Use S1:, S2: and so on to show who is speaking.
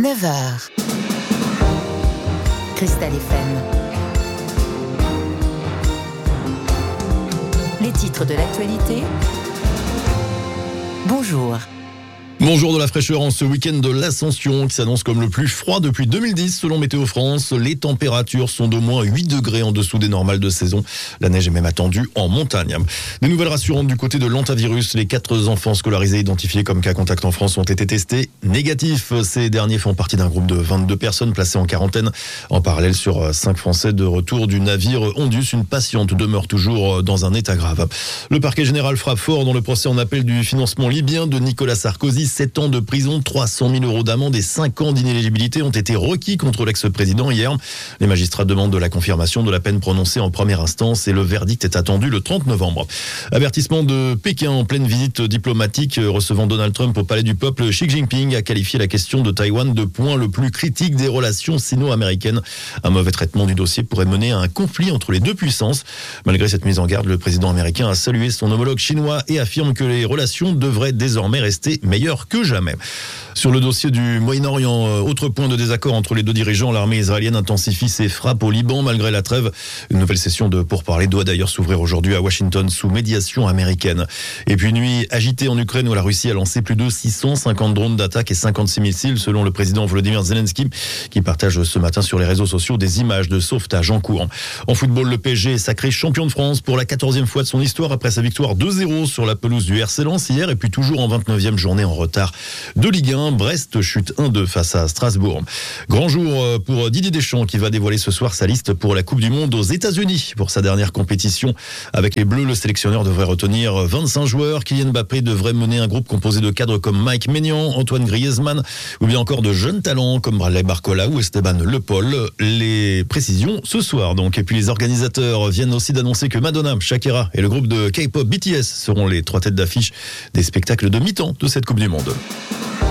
S1: 9h. Cristal FM. Les titres de l'actualité. Bonjour.
S2: Bonjour, de la fraîcheur en ce week-end de l'Ascension qui s'annonce comme le plus froid depuis 2010 selon Météo France. Les températures sont d'au moins 8 degrés en dessous des normales de saison. La neige est même attendue en montagne. Des nouvelles rassurantes du côté de l'hantavirus. Les 4 enfants scolarisés identifiés comme cas contact en France ont été testés négatifs. Ces derniers font partie d'un groupe de 22 personnes placées en quarantaine. En parallèle, sur 5 Français de retour du navire Ondus, une patiente demeure toujours dans un état grave. Le parquet général frappe fort dans le procès en appel du financement libyen de Nicolas Sarkozy. 7 ans de prison, 300 000 euros d'amende et 5 ans d'inéligibilité ont été requis contre l'ex-président hier. Les magistrats demandent la confirmation de la peine prononcée en première instance et le verdict est attendu le 30 novembre. Avertissement de Pékin en pleine visite diplomatique recevant Donald Trump au Palais du Peuple. Xi Jinping a qualifié la question de Taïwan de point le plus critique des relations sino-américaines. Un mauvais traitement du dossier pourrait mener à un conflit entre les deux puissances. Malgré cette mise en garde, le président américain a salué son homologue chinois et affirme que les relations devraient désormais rester meilleures que jamais. Sur le dossier du Moyen-Orient, autre point de désaccord entre les deux dirigeants, l'armée israélienne intensifie ses frappes au Liban malgré la trêve. Une nouvelle session de pourparlers doit d'ailleurs s'ouvrir aujourd'hui à Washington sous médiation américaine. Et puis nuit agitée en Ukraine où la Russie a lancé plus de 650 drones d'attaque et 56 missiles selon le président Volodymyr Zelensky qui partage ce matin sur les réseaux sociaux des images de sauvetage en cours. En football, le PSG est sacré champion de France pour la 14e fois de son histoire après sa victoire 2-0 sur la pelouse du RC Lens hier et puis toujours en 29e journée en retard de Ligue 1. Brest chute 1-2 face à Strasbourg. Grand jour pour Didier Deschamps qui va dévoiler ce soir sa liste pour la Coupe du Monde aux États-Unis. Pour sa dernière compétition avec les Bleus, le sélectionneur devrait retenir 25 joueurs. Kylian Mbappé devrait mener un groupe composé de cadres comme Mike Maignan, Antoine Griezmann ou bien encore de jeunes talents comme Bradley Barcola ou Esteban Le Paul. Les précisions ce soir donc. Et puis les organisateurs viennent aussi d'annoncer que Madonna, Shakira et le groupe de K-pop BTS seront les 3 têtes d'affiche des spectacles de mi-temps de cette Coupe du Monde.